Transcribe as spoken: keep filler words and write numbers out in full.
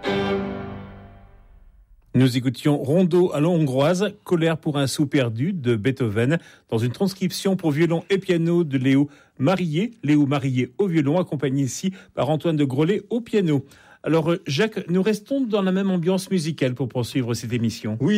Nous écoutions Rondo à l'hongroise, Colère pour un sou perdu de Beethoven, dans une transcription pour violon et piano de Léo Marillier, Léo Marillier au violon, accompagné ici par Antoine de Grollet au piano. Alors Jacques, nous restons dans la même ambiance musicale pour poursuivre cette émission. Oui.